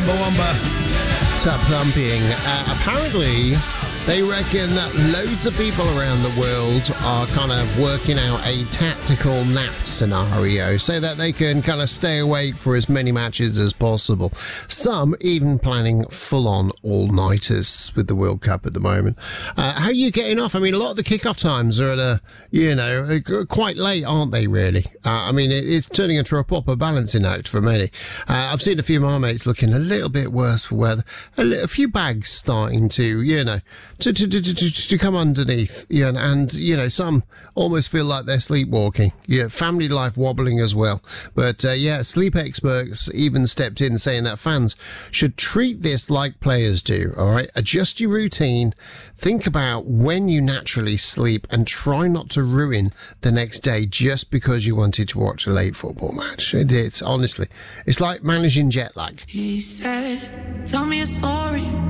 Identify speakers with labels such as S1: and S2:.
S1: Chumbawamba. Tap thumping. Apparently, they reckon that loads of people around the world are kind of working out a tactical nap scenario so that they can kind of stay awake for as many matches as possible. Some even planning full-on all-nighters with the World Cup at the moment. How are you getting off? I mean, a lot of the kickoff times are at quite late, aren't they, really? I mean, it's turning into a proper balancing act for many. I've seen a few of my mates looking a little bit worse for weather. A few bags starting to, to come underneath, and some almost feel like they're sleepwalking. Family life wobbling as well. But sleep experts even stepped in saying that fans should treat this like players do. All right, adjust your routine, think about when you naturally sleep, and try not to ruin the next day just because you wanted to watch a late football match. It's honestly, it's like managing jet lag.
S2: He said, tell me a story